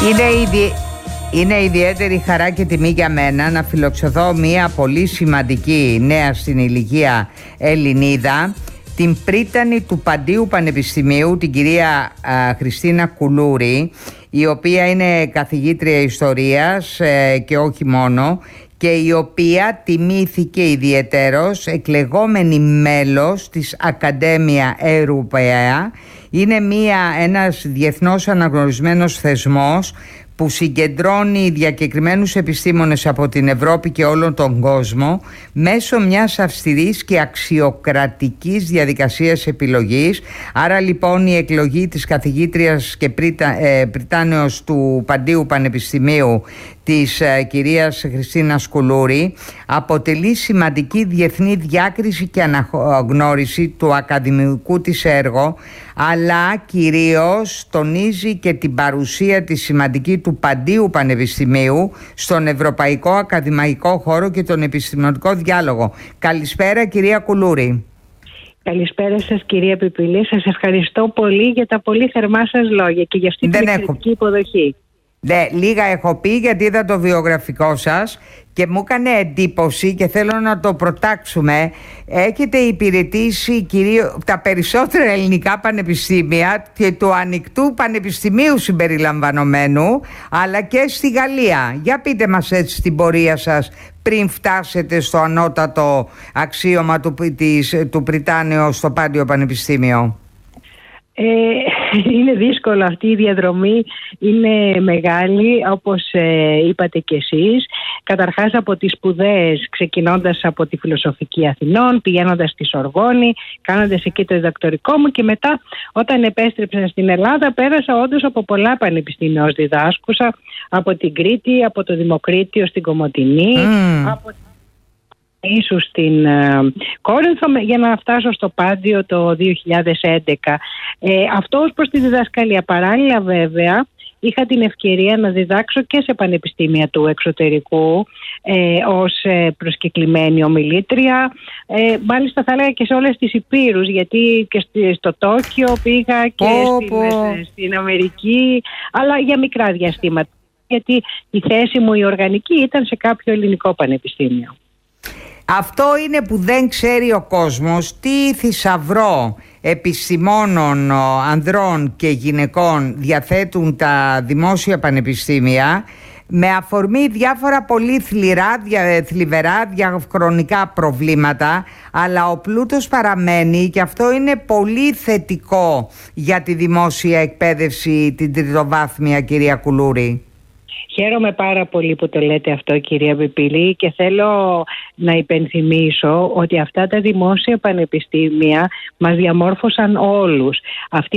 Είναι ιδιαίτερη χαρά και τιμή για μένα να φιλοξενώ μια πολύ σημαντική νέα στην ηλικία Ελληνίδα, την πρίτανη του Παντίου Πανεπιστημίου, την κυρία Χριστίνα Κουλούρη, η οποία είναι καθηγήτρια ιστορίας και όχι μόνο, και η οποία τιμήθηκε ιδιαιτέρως εκλεγόμενη μέλος της Ακαδέμια Ευρωπαία. Είναι ένας διεθνώς αναγνωρισμένος θεσμός που συγκεντρώνει διακεκριμένους επιστήμονες από την Ευρώπη και όλον τον κόσμο μέσω μιας αυστηρής και αξιοκρατικής διαδικασίας επιλογής. Άρα λοιπόν η εκλογή της καθηγήτριας και πριτάνεως του Παντίου Πανεπιστημίου της κυρίας Χριστίνας Κουλούρη αποτελεί σημαντική διεθνή διάκριση και αναγνώριση του ακαδημαϊκού της έργου, αλλά κυρίως τονίζει και την παρουσία της σημαντική του Παντίου Πανεπιστημίου στον ευρωπαϊκό ακαδημαϊκό χώρο και τον επιστημονικό διάλογο. Καλησπέρα κυρία Κουλούρη. Καλησπέρα σας κυρία Πιπηλή, σας ευχαριστώ πολύ για τα πολύ θερμά σας λόγια και για αυτή την εξαιρετική υποδοχή. Ναι, λίγα έχω πει γιατί είδα το βιογραφικό σας και μου έκανε εντύπωση και θέλω να το προτάξουμε. Έχετε υπηρετήσει τα περισσότερα ελληνικά πανεπιστήμια και του Ανοιχτού Πανεπιστημίου συμπεριλαμβανομένου, αλλά και στη Γαλλία. Για πείτε μας έτσι την πορεία σας πριν φτάσετε στο ανώτατο αξίωμα του Πριτάνεως στο Πάντιο Πανεπιστήμιο. Είναι δύσκολο, αυτή η διαδρομή είναι μεγάλη, όπως είπατε κι εσείς. Καταρχάς από τις σπουδές, ξεκινώντας από τη Φιλοσοφική Αθηνών, πηγαίνοντας στη Σορβόνη, κάνοντας εκεί το διδακτορικό μου, και μετά όταν επέστρεψα στην Ελλάδα πέρασα όντως από πολλά πανεπιστήμια ως διδάσκουσα, από την Κρήτη, από το Δημοκρίτιο στην Κομοτηνή, από ίσως στην Κόρινθο, για να φτάσω στο Πάντιο το 2011. Αυτό ως προς τη διδασκαλία. Παράλληλα βέβαια είχα την ευκαιρία να διδάξω και σε πανεπιστήμια του εξωτερικού ως προσκεκλημένη ομιλήτρια. Μάλιστα θα έλεγα και σε όλες τις υπήρους, γιατί και στο Τόκιο πήγα και στην Αμερική, αλλά για μικρά διαστήματα, γιατί η θέση μου η οργανική ήταν σε κάποιο ελληνικό πανεπιστήμιο. Αυτό είναι που δεν ξέρει ο κόσμος, τι θησαυρό επιστημόνων ανδρών και γυναικών διαθέτουν τα δημόσια πανεπιστήμια, με αφορμή διάφορα πολύ θλιβερά διαχρονικά προβλήματα, αλλά ο πλούτος παραμένει και αυτό είναι πολύ θετικό για τη δημόσια εκπαίδευση την τριτοβάθμια, κυρία Κουλούρη. Χαίρομαι πάρα πολύ που το λέτε αυτό, κυρία Πιπηλή, και θέλω να υπενθυμίσω ότι αυτά τα δημόσια πανεπιστήμια μας διαμόρφωσαν όλους. Αυτή